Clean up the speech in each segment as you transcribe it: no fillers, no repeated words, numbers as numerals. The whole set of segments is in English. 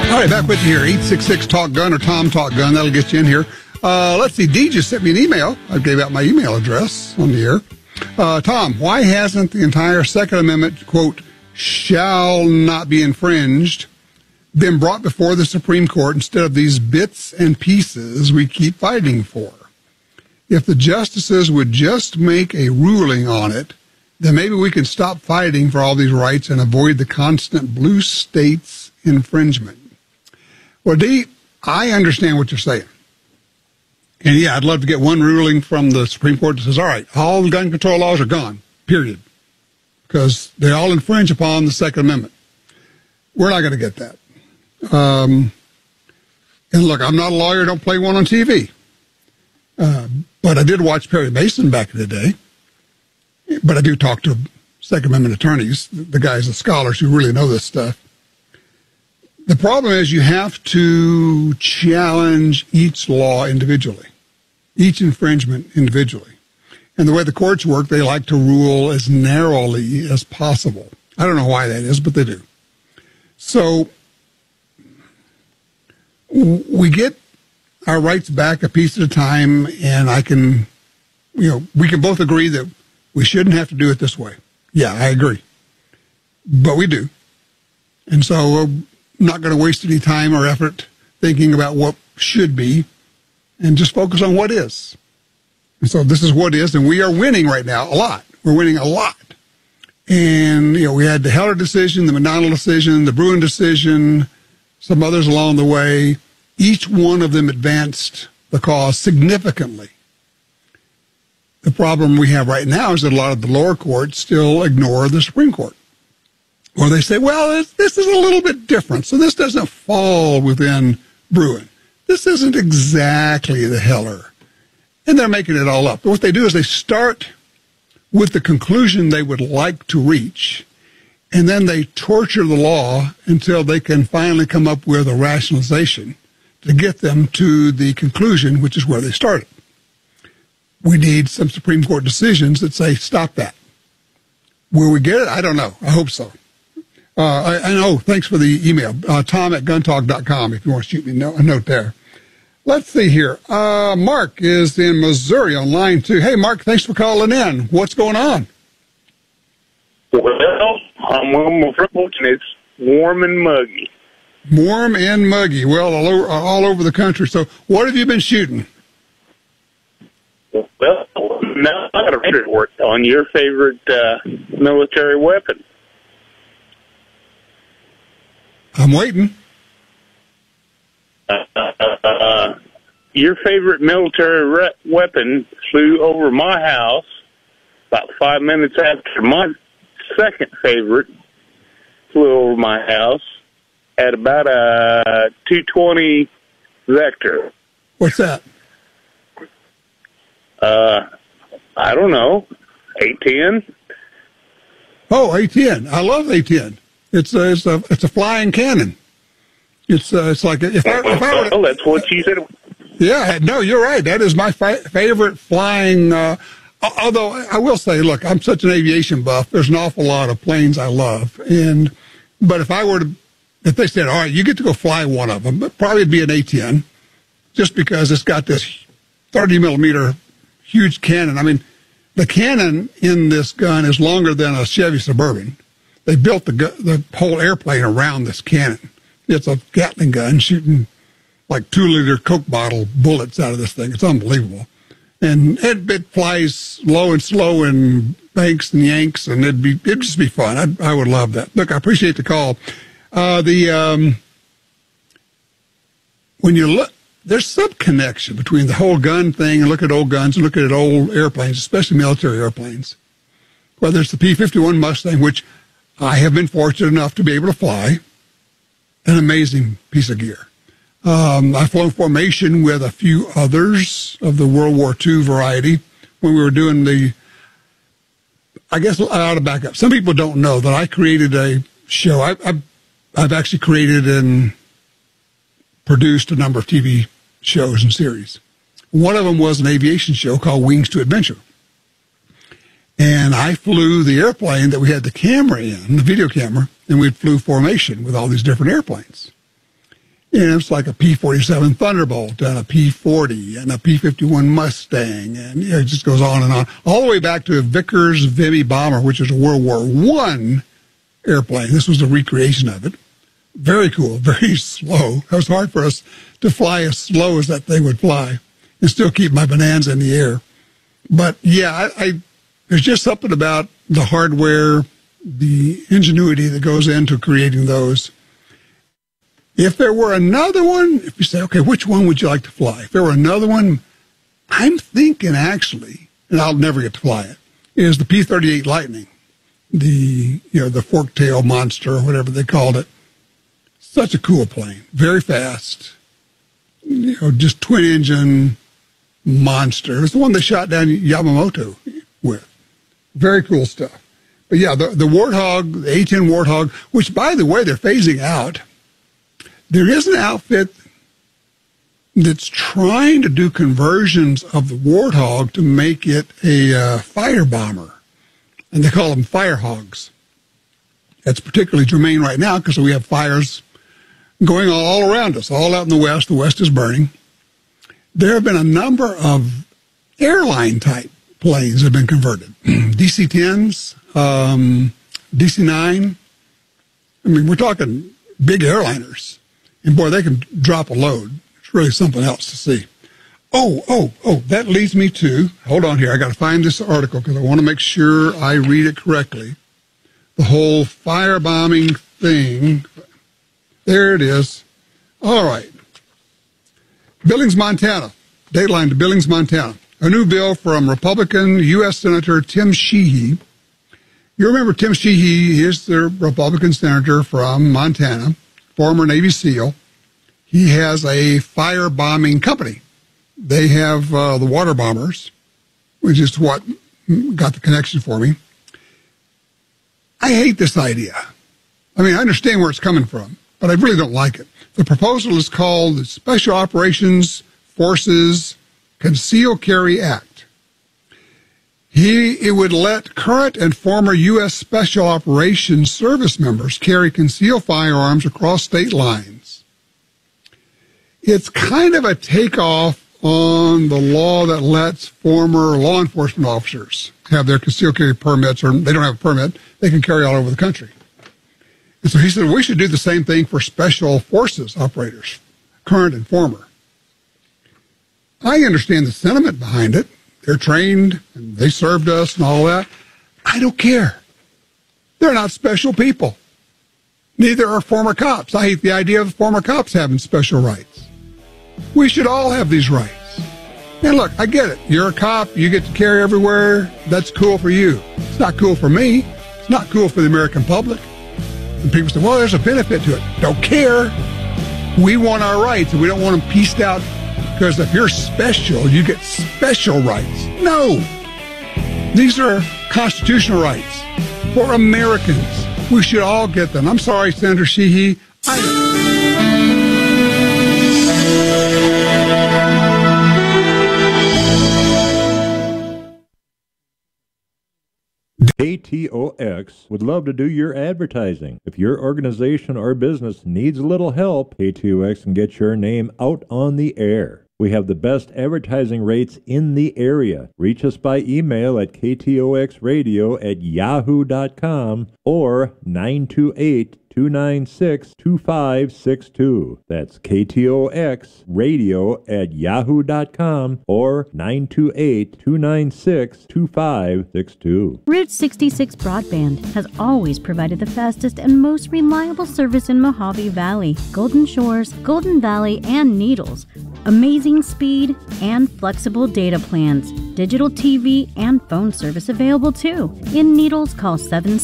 All right, back with you here. 866-TALK-GUN or Tom Talk Gun. That'll get you in here. Let's see. Dee just sent me an email. I gave out my email address on the air. Tom, why hasn't the entire Second Amendment, quote, shall not be infringed, been brought before the Supreme Court instead of these bits and pieces we keep fighting for? If the justices would just make a ruling on it, then maybe we can stop fighting for all these rights and avoid the constant blue states infringement. Well, Dee, I understand what you're saying. And yeah, I'd love to get one ruling from the Supreme Court that says, all right, all the gun control laws are gone, period. Because they all infringe upon the Second Amendment. We're not going to get that. And look, I'm not a lawyer, don't play one on TV. But I did watch Perry Mason back in the day. But I do talk to Second Amendment attorneys, the guys, the scholars who really know this stuff. The problem is you have to challenge each law individually, each infringement individually. And the way the courts work, they like to rule as narrowly as possible. I don't know why that is, but they do. So we get our rights back a piece at a time, and we can both agree that we shouldn't have to do it this way. Yeah, I agree. But we do. And so we're not going to waste any time or effort thinking about what should be and just focus on what is. And so this is what is, and we are winning right now a lot. We're winning a lot. And, we had the Heller decision, the McDonald decision, the Bruen decision, some others along the way. Each one of them advanced the cause significantly. The problem we have right now is that a lot of the lower courts still ignore the Supreme Court. Or they say, well, this is a little bit different, so this doesn't fall within Bruen. This isn't exactly the Heller. And they're making it all up. What they do is they start with the conclusion they would like to reach, and then they torture the law until they can finally come up with a rationalization to get them to the conclusion, which is where they started. We need some Supreme Court decisions that say, stop that. Will we get it? I don't know. I hope so. I know. Thanks for the email. Tom at guntalk.com if you want to shoot me a note there. Let's see here. Mark is in Missouri on line 2. Hey, Mark, thanks for calling in. What's going on? Well, I'm on my front porch and it's warm and muggy. Warm and muggy. Well, all over the country. So what have you been shooting? Well, now I got a report on your favorite military weapon. I'm waiting. Your favorite military weapon flew over my house about 5 minutes after my second favorite flew over my house at about a 220 Vector. What's that? I don't know, A10. Oh, A10. I love A10. It's a flying cannon. It's like if I were to, well, that's what you said. Yeah, no, you're right. That is my favorite flying. Although I will say, look, I'm such an aviation buff. There's an awful lot of planes I love, but if they said, all right, you get to go fly one of them, it'd probably be an A10, just because it's got this 30 millimeter huge cannon. I mean, the cannon in this gun is longer than a Chevy Suburban. They built the whole airplane around this cannon. It's a Gatling gun shooting like 2-liter Coke bottle bullets out of this thing. It's unbelievable. And it flies low and slow in banks and yanks, and it'd just be fun. I would love that. Look, I appreciate the call. When you look, there's some connection between the whole gun thing and look at old guns and look at old airplanes, especially military airplanes. Whether it's the P-51 Mustang, which I have been fortunate enough to be able to fly, an amazing piece of gear. I've flown formation with a few others of the World War II variety when we were doing I guess I ought to back up. Some people don't know that I created a show. I've actually created and produced a number of TV shows and series. One of them was an aviation show called Wings to Adventure. And I flew the airplane that we had the camera in, the video camera, and we flew formation with all these different airplanes. And it's like a P-47 Thunderbolt and a P-40 and a P-51 Mustang, and it just goes on, all the way back to a Vickers Vimy bomber, which is a World War I airplane. This was a recreation of it. Very cool, very slow. It was hard for us to fly as slow as that thing would fly and still keep my Bonanza in the air. But yeah, there's just something about the hardware, the ingenuity that goes into creating those. If there were another one, if you say, okay, which one would you like to fly? If there were another one, I'm thinking actually, and I'll never get to fly it, is the P-38 Lightning, the fork-tail monster, or whatever they called it. Such a cool plane, very fast, just twin-engine monster. It's the one they shot down Yamamoto with. Very cool stuff. But yeah, the Warthog, the A-10 Warthog, which, by the way, they're phasing out. There is an outfit that's trying to do conversions of the Warthog to make it a fire bomber, and they call them Firehogs. That's particularly germane right now because we have fires going all around us, all out in the West. The West is burning. There have been a number of airline-type planes that have been converted. DC-10s, DC-9. I mean, we're talking big airliners. And boy, they can drop a load. It's really something else to see. Oh, that leads me to, hold on here, I got to find this article because I want to make sure I read it correctly. The whole firebombing thing. There it is. All right. Billings, Montana. Dateline to Billings, Montana. A new bill from Republican U.S. Senator Tim Sheehy. You remember Tim Sheehy is the Republican senator from Montana, former Navy SEAL. He has a firebombing company. They have the water bombers, which is what got the connection for me. I hate this idea. I mean, I understand where it's coming from, but I really don't like it. The proposal is called the Special Operations Forces Conceal Carry Act. It would let current and former U.S. Special Operations service members carry concealed firearms across state lines. It's kind of a takeoff on the law that lets former law enforcement officers have their concealed carry permits, or they don't have a permit, they can carry all over the country. And so he said, we should do the same thing for special forces operators, current and former. I understand the sentiment behind it. They're trained, and they served us and all that. I don't care. They're not special people. Neither are former cops. I hate the idea of former cops having special rights. We should all have these rights. And look, I get it. You're a cop. You get to carry everywhere. That's cool for you. It's not cool for me. It's not cool for the American public. And people say, well, there's a benefit to it. Don't care. We want our rights, and we don't want them pieced out because if you're special, you get special rights. No. These are constitutional rights for Americans. We should all get them. I'm sorry, Senator Sheehy. KTOX would love to do your advertising. If your organization or business needs a little help, KTOX can get your name out on the air. We have the best advertising rates in the area. Reach us by email at ktoxradio@yahoo.com or 928-296-2562. That's ktoxradio@yahoo.com or 928-296-2562. Route 66 Broadband has always provided the fastest and most reliable service in Mojave Valley, Golden Shores, Golden Valley, and Needles. Amazing speed and flexible data plans. Digital TV and phone service available too. In Needles, call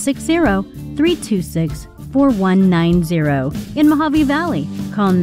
760-326-4190. In Mojave Valley, call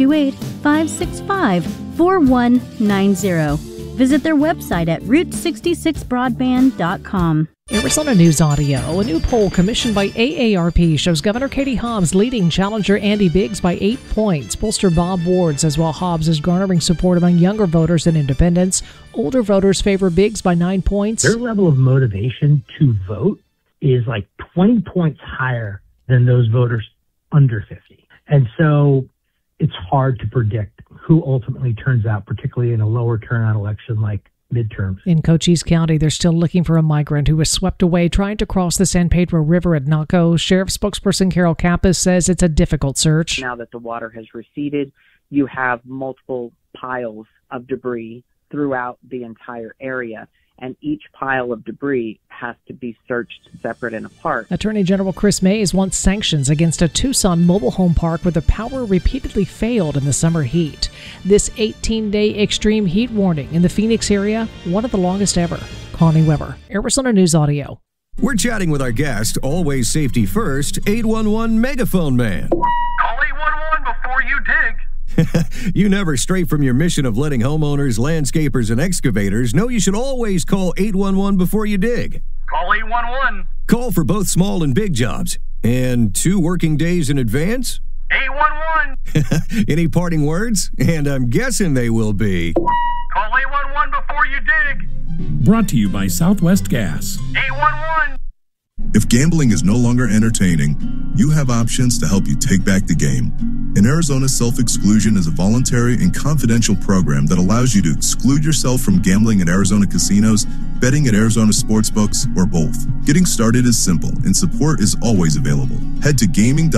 928-565-4190. Visit their website at route66broadband.com. Arizona News Audio. A new poll commissioned by AARP shows Governor Katie Hobbs leading challenger Andy Biggs by 8 points. Pollster Bob Ward says while Hobbs is garnering support among younger voters and independents, older voters favor Biggs by 9 points. Their level of motivation to vote is like 20 points higher than those voters under 50. And so it's hard to predict who ultimately turns out, particularly in a lower turnout election like midterms. In Cochise County, they're still looking for a migrant who was swept away trying to cross the San Pedro River at Naco. Sheriff spokesperson Carol Kappas says it's a difficult search. Now that the water has receded, you have multiple piles of debris throughout the entire area, and each pile of debris has to be searched separate and apart. Attorney General Chris Mays wants sanctions against a Tucson mobile home park where the power repeatedly failed in the summer heat. This 18-day extreme heat warning in the Phoenix area, one of the longest ever. Connie Weber, Arizona News Audio. We're chatting with our guest, always safety first, 811 Megaphone Man. Call 811 before you dig. You never stray from your mission of letting homeowners, landscapers, and excavators know you should always call 811 before you dig. Call 811. Call for both small and big jobs. And 2 working days in advance? 811. Any parting words? And I'm guessing they will be... Call 811 before you dig. Brought to you by Southwest Gas. 811. If gambling is no longer entertaining, you have options to help you take back the game. In Arizona, self-exclusion is a voluntary and confidential program that allows you to exclude yourself from gambling at Arizona casinos, betting at Arizona sportsbooks, or both. Getting started is simple, and support is always available. Head to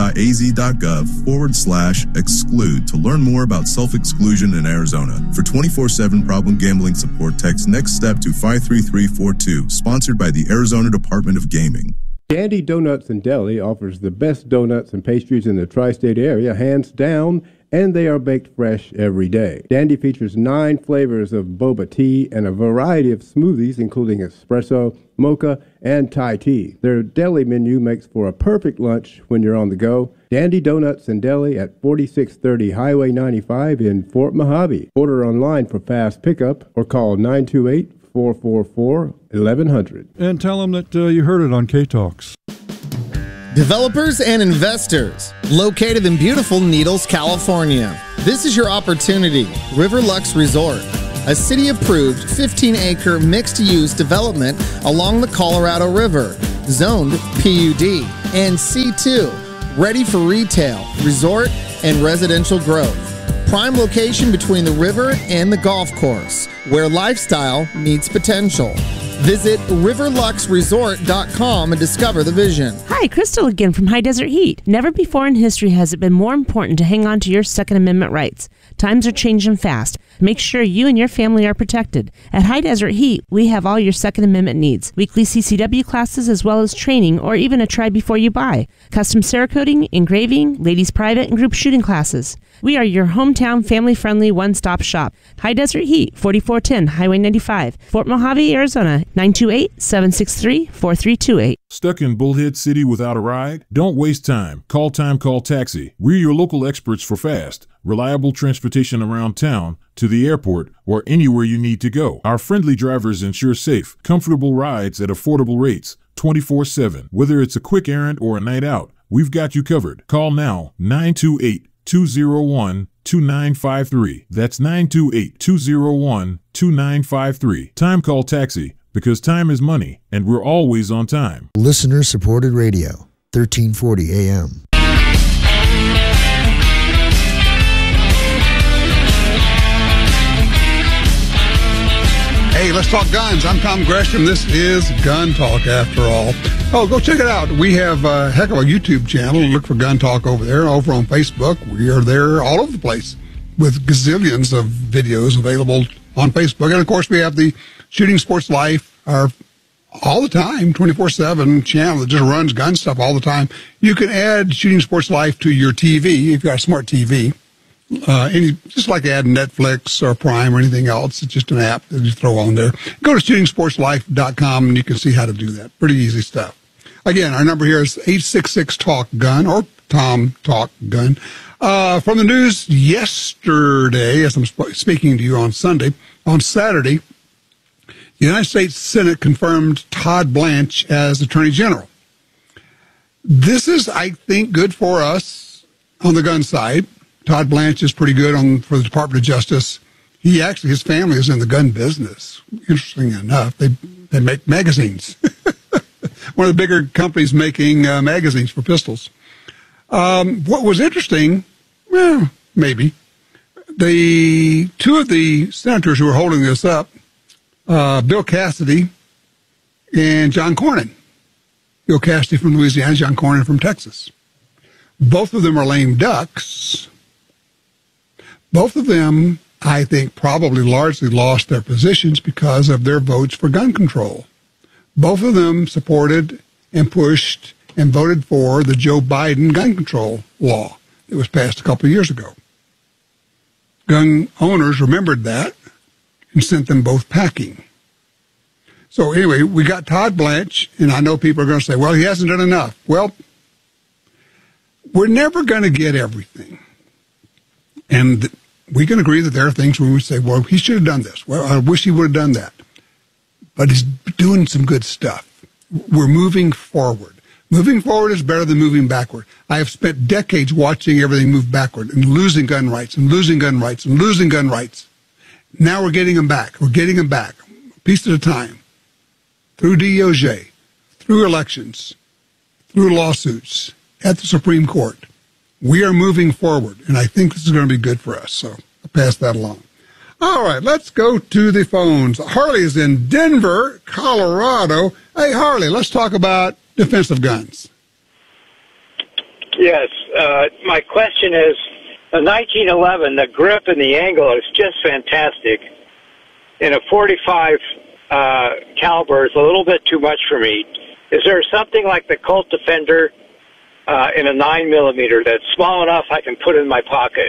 gaming.az.gov/exclude to learn more about self-exclusion in Arizona. For 24/7 problem gambling support, text NEXT STEP to 53342, sponsored by the Arizona Department of Gaming. Dandy Donuts and Deli offers the best donuts and pastries in the tri-state area, hands down, and they are baked fresh every day. Dandy features 9 flavors of boba tea and a variety of smoothies, including espresso, mocha, and Thai tea. Their deli menu makes for a perfect lunch when you're on the go. Dandy Donuts and Deli at 4630 Highway 95 in Fort Mojave. Order online for fast pickup or call 928-444-1100. And tell them that you heard it on K-Talks. Developers and investors, located in beautiful Needles, California. This is your opportunity. Riverlux Resort, a city-approved 15-acre mixed-use development along the Colorado River, zoned PUD and C2, ready for retail, resort, and residential growth. Prime location between the river and the golf course, where lifestyle meets potential. Visit riverluxresort.com and discover the vision. Hi, Crystal again from High Desert Heat. Never before in history has it been more important to hang on to your Second Amendment rights. Times are changing fast. Make sure you and your family are protected. At High Desert Heat, we have all your Second Amendment needs. Weekly CCW classes as well as training or even a try before you buy. Custom Cerakoting, engraving, ladies private and group shooting classes. We are your hometown family-friendly one-stop shop. High Desert Heat, 4410 Highway 95, Fort Mojave, Arizona, 928-763-4328. Stuck in Bullhead City without a ride? Don't waste time. Call Taxi. We're your local experts for fast, reliable transportation around town, to the airport, or anywhere you need to go. Our friendly drivers ensure safe, comfortable rides at affordable rates, 24/7. Whether it's a quick errand or a night out, we've got you covered. Call now, 928-201-2953. That's 928-201-2953. Time Call Taxi, because time is money, and we're always on time. Listener-supported radio, 1340 AM. Hey, let's talk guns. I'm Tom Gresham. This is Gun Talk, after all. Oh, go check it out. We have a heck of a YouTube channel. Look for Gun Talk over there. Over on Facebook, we are there all over the place with gazillions of videos available on Facebook. And, of course, we have the Shooting Sports Life, our all the time, 24/7 channel that just runs gun stuff all the time. You can add Shooting Sports Life to your TV if you've got a smart TV. Just like adding Netflix or Prime or anything else. It's just an app that you throw on there. Go to shootingsportslife.com and you can see how to do that. Pretty easy stuff. Again, our number here is 866-TALK-GUN or Tom Talk Gun. From the news yesterday, as I'm speaking to you on Saturday, the United States Senate confirmed Todd Blanche as Attorney General. This is, I think, good for us on the gun side. Todd Blanche is pretty good for the Department of Justice. His family is in the gun business. Interesting enough, they make magazines. One of the bigger companies making magazines for pistols. What was interesting, maybe. The two of the senators who are holding this up, Bill Cassidy and John Cornyn. Bill Cassidy from Louisiana, John Cornyn from Texas. Both of them are lame ducks. Both of them, I think, probably largely lost their positions because of their votes for gun control. Both of them supported and pushed and voted for the Joe Biden gun control law that was passed a couple of years ago. Gun owners remembered that and sent them both packing. So anyway, we got Todd Blanche, and I know people are going to say, well, he hasn't done enough. Well, we're never going to get everything. And we can agree that there are things where we say, well, he should have done this. Well, I wish he would have done that. But he's doing some good stuff. We're moving forward. Moving forward is better than moving backward. I have spent decades watching everything move backward and losing gun rights and losing gun rights and losing gun rights. Now we're getting them back. We're getting them back, a piece at a time, through DOJ, through elections, through lawsuits, at the Supreme Court. We are moving forward, and I think this is going to be good for us. So I'll pass that along. All right, let's go to the phones. Harley is in Denver, Colorado. Hey, Harley, let's talk about defensive guns. Yes, my question is, the 1911, the grip and the angle is just fantastic. In a 45 caliber is a little bit too much for me. Is there something like the Colt Defender in a 9mm that's small enough I can put in my pocket?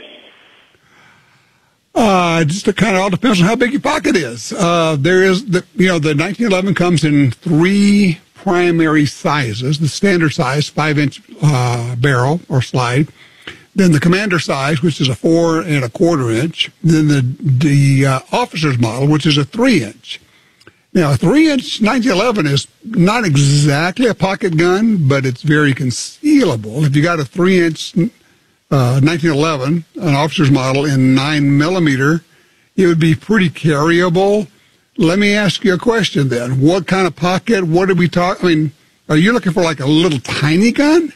Just kind of all depends on how big your pocket is. There is, the 1911 comes in three primary sizes: the standard size, 5-inch barrel or slide, then the commander size, which is a 4 1/4 inch, then the officer's model, which is a 3-inch. Now, a 3-inch 1911 is not exactly a pocket gun, but it's very concealable. If you got a 3-inch 1911, an officer's model in 9mm, it would be pretty carryable. Let me ask you a question then. What kind of pocket? What did we talk? I mean, are you looking for like a little tiny gun?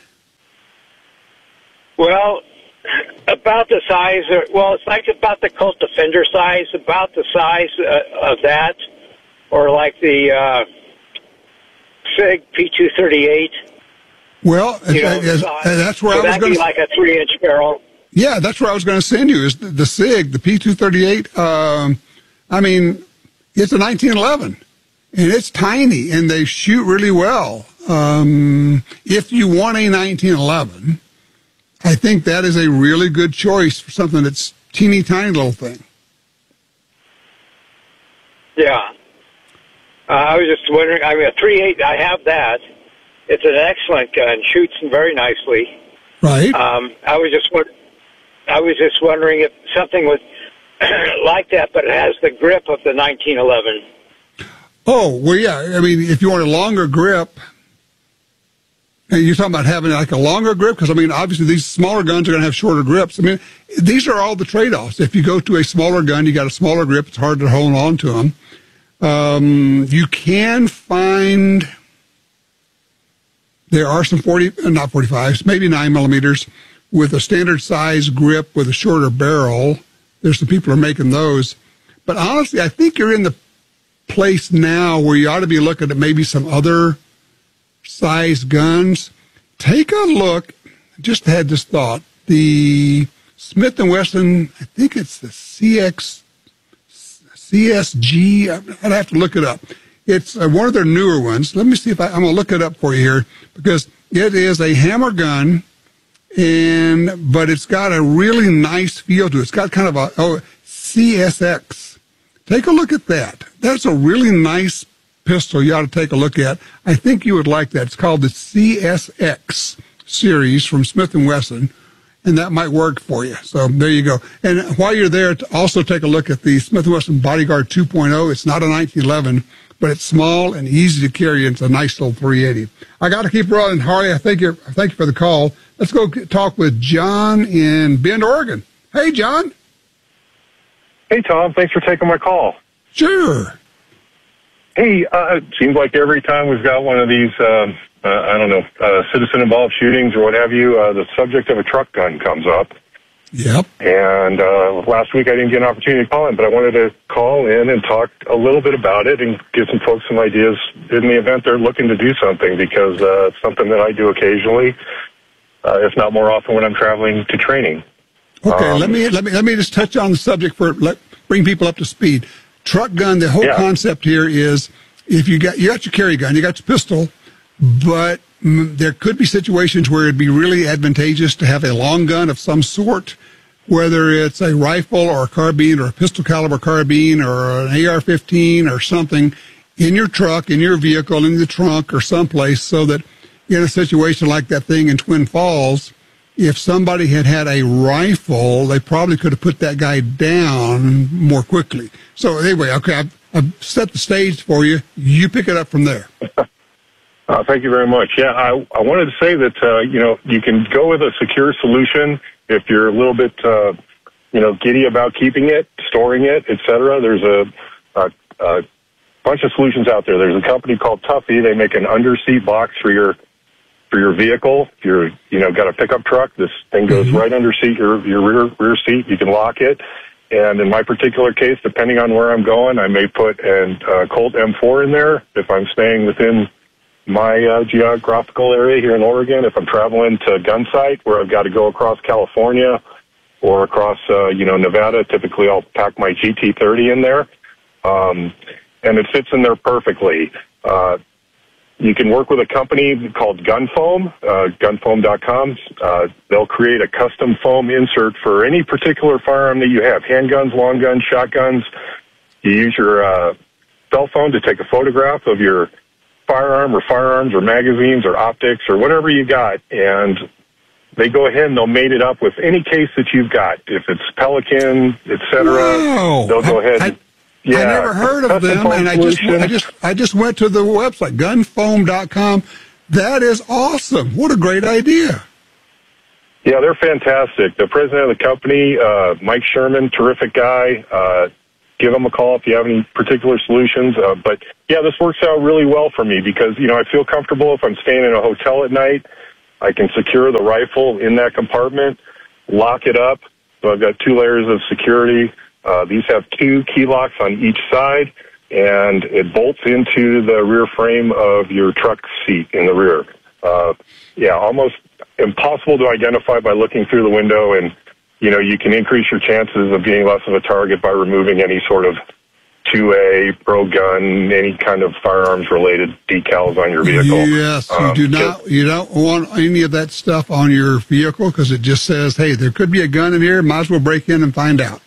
Well, about the size. It's like about the Colt Defender size, about the size of that. Or like the SIG P238. Well, that's where I was going to... Would that be like a 3-inch barrel? Yeah, that's where I was going to send you, is the SIG, the P238. I mean, it's a 1911, and it's tiny, and they shoot really well. If you want a 1911, I think that is a really good choice for something that's teeny tiny little thing. Yeah. I was just wondering, I mean, a 3.8, I have that. It's an excellent gun, shoots very nicely. Right. I was just wondering if something was like that, but it has the grip of the 1911. Oh, well, yeah. I mean, if you want a longer grip, and you're talking about having like a longer grip, because, I mean, obviously these smaller guns are going to have shorter grips. I mean, these are all the trade-offs. If you go to a smaller gun, you got a smaller grip, it's hard to hold on to them. You can find, there are some not 45s, maybe 9mm with a standard size grip with a shorter barrel. There's some people who are making those. But honestly, I think you're in the place now where you ought to be looking at maybe some other size guns. Take a look, just had this thought, the Smith & Wesson, I think it's the CSG, I'd have to look it up. It's one of their newer ones. Let me see if I'm going to look it up for you here, because it is a hammer gun, but it's got a really nice feel to it. It's got kind of a CSX. Take a look at that. That's a really nice pistol you ought to take a look at. I think you would like that. It's called the CSX series from Smith & Wesson. And that might work for you. So there you go. And while you're there, also take a look at the Smith & Wesson Bodyguard 2.0. It's not a 1911, but it's small and easy to carry. It's a nice little 380. I got to keep rolling, Harley. I thank you for the call. Let's go talk with John in Bend, Oregon. Hey, John. Hey, Tom. Thanks for taking my call. Sure. Hey, it seems like every time we've got one of these citizen-involved shootings or what have you, the subject of a truck gun comes up. Yep. And last week I didn't get an opportunity to call in, but I wanted to call in and talk a little bit about it and give some folks some ideas in the event they're looking to do something, because it's something that I do occasionally, if not more often, when I'm traveling to training. Okay, let me just touch on the subject bring people up to speed. Truck gun. The whole concept here is if you got your carry gun, you got your pistol, but there could be situations where it'd be really advantageous to have a long gun of some sort, whether it's a rifle or a carbine or a pistol caliber carbine or an AR-15 or something in your truck, in your vehicle, in the trunk or someplace, so that in a situation like that thing in Twin Falls, if somebody had a rifle, they probably could have put that guy down more quickly. So anyway, okay, I've set the stage for you. You pick it up from there. Thank you very much. Yeah, I wanted to say that, you can go with a secure solution if you're a little bit, giddy about keeping it, storing it, et cetera. There's a bunch of solutions out there. There's a company called Tuffy. They make an under-seat box for your vehicle. If you're, got a pickup truck, this thing goes right under your rear seat. You can lock it. And in my particular case, depending on where I'm going, I may put a Colt M4 in there if I'm staying within my geographical area here in Oregon. If I'm traveling to gun site where I've got to go across California or across, Nevada, typically I'll pack my GT30 in there. And it fits in there perfectly. You can work with a company called Gunfoam, gunfoam.com. They'll create a custom foam insert for any particular firearm that you have, handguns, long guns, shotguns. You use your cell phone to take a photograph of your firearm or firearms or magazines or optics or whatever you got, and they go ahead and they'll mate it up with any case that you've got. If it's Pelican, et cetera, they'll go ahead and... I never heard of them, and I just went to the website, gunfoam.com. That is awesome. What a great idea. Yeah, they're fantastic. The president of the company, Mike Sherman, terrific guy. Give them a call if you have any particular solutions. But, yeah, this works out really well for me because, I feel comfortable if I'm staying in a hotel at night. I can secure the rifle in that compartment, lock it up. So I've got 2 layers of security. These have 2 key locks on each side, and it bolts into the rear frame of your truck seat in the rear. Almost impossible to identify by looking through the window, and, you can increase your chances of being less of a target by removing any sort of 2A, pro gun, any kind of firearms-related decals on your vehicle. Yes, you don't want any of that stuff on your vehicle because it just says, hey, there could be a gun in here, might as well break in and find out.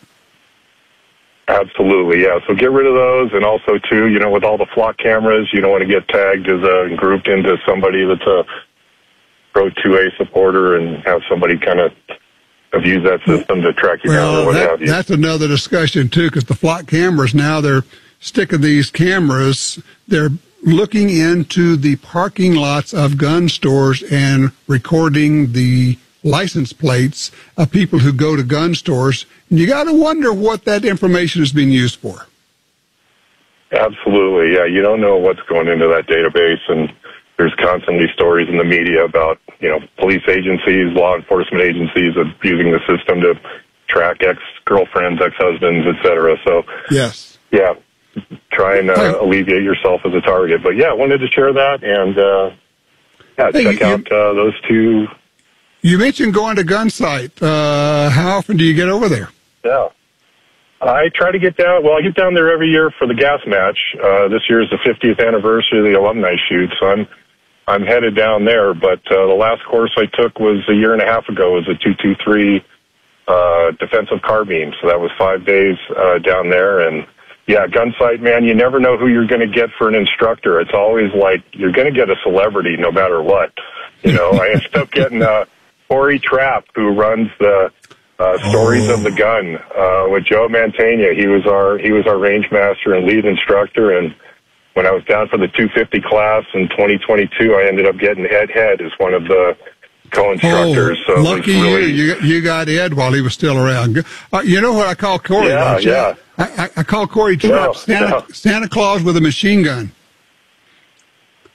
Absolutely, yeah. So get rid of those, and also, too, with all the flock cameras, you don't want to get tagged as grouped into somebody that's a Pro 2A supporter and have somebody kind of abuse that system to track you down or what have you. That's another discussion, too, because the flock cameras now, they're sticking these cameras, they're looking into the parking lots of gun stores and recording the license plates of people who go to gun stores. And you got to wonder what that information is being used for. Absolutely, yeah. You don't know what's going into that database, and there's constantly stories in the media about, police agencies, law enforcement agencies abusing the system to track ex-girlfriends, ex-husbands, et cetera. So, yes. Yeah, try and alleviate yourself as a target. But, yeah, I wanted to share that, and, check out those 2. You mentioned going to gun site. How often do you get over there? Yeah. I try to get down. Well, I get down there every year for the gas match. This year is the 50th anniversary of the alumni shoot, so I'm headed down there. But the last course I took was a year and a half ago. It was a 223 defensive carbine. So that was 5 days down there. And yeah, gun sight, man, you never know who you're going to get for an instructor. It's always like you're going to get a celebrity no matter what. I ended up getting Corey Trapp, who runs the Stories of the Gun with Joe Mantegna. He was our range master and lead instructor, and when I was down for the 250 class in 2022, I ended up getting Ed Head as one of the co-instructors. So lucky you got Ed while he was still around. You know what I call Corey? Yeah. I call Corey Trapp Santa Claus with a machine gun.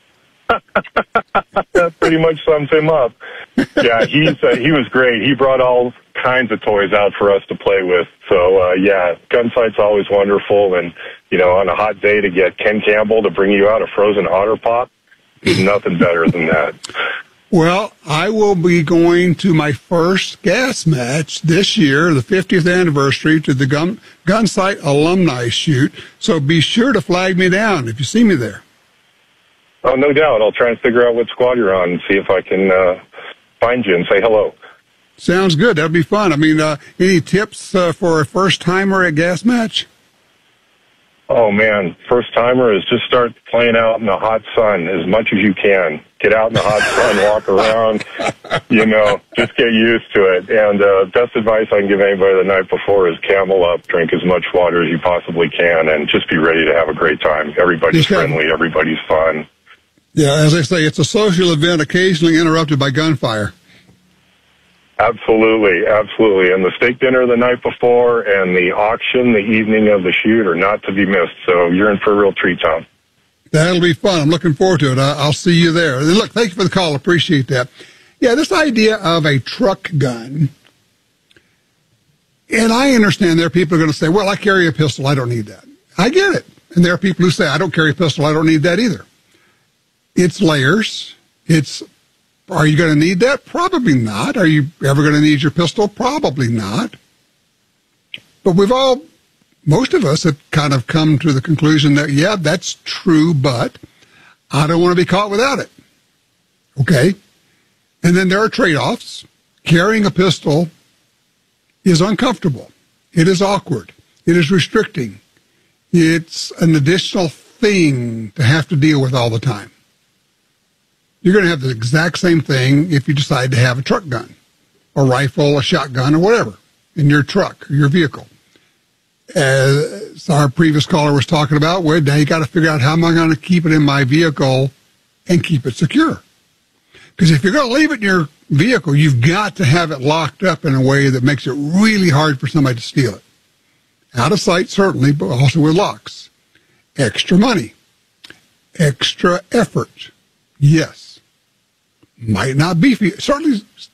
That pretty much sums him up. Yeah, he was great. He brought all kinds of toys out for us to play with. So, Gunsight's always wonderful. And, on a hot day to get Ken Campbell to bring you out a frozen Otter Pop, there's nothing better than that. Well, I will be going to my first gas match this year, the 50th anniversary, to the Gunsight alumni shoot. So be sure to flag me down if you see me there. Oh, no doubt. I'll try and figure out what squad you're on and see if I can find you and say hello. Sounds good. That'd be fun. I mean, any tips for a first-timer at gas match? Oh, man. First-timer is just start playing out in the hot sun as much as you can. Get out in the hot sun, walk around, just get used to it. And best advice I can give anybody the night before is camel up, drink as much water as you possibly can, and just be ready to have a great time. Everybody's friendly. Everybody's fun. Yeah, as I say, it's a social event occasionally interrupted by gunfire. Absolutely, absolutely. And the steak dinner the night before and the auction the evening of the shoot are not to be missed. So you're in for a real treat, Tom. That'll be fun. I'm looking forward to it. I'll see you there. And look, thank you for the call. Appreciate that. Yeah, this idea of a truck gun, and I understand there are people who are going to say, well, I carry a pistol. I don't need that. I get it. And there are people who say, I don't carry a pistol. I don't need that either. It's layers. Are you going to need that? Probably not. Are you ever going to need your pistol? Probably not. But most of us have kind of come to the conclusion that, yeah, that's true, but I don't want to be caught without it. Okay? And then there are trade-offs. Carrying a pistol is uncomfortable. It is awkward. It is restricting. It's an additional thing to have to deal with all the time. You're going to have the exact same thing if you decide to have a truck gun, a rifle, a shotgun, or whatever in your truck or your vehicle. As our previous caller was talking about, well, now you got to figure out how am I going to keep it in my vehicle and keep it secure. Because if you're going to leave it in your vehicle, you've got to have it locked up in a way that makes it really hard for somebody to steal it. Out of sight, certainly, but also with locks. Extra money. Extra effort. Yes. Might not be for you. Certainly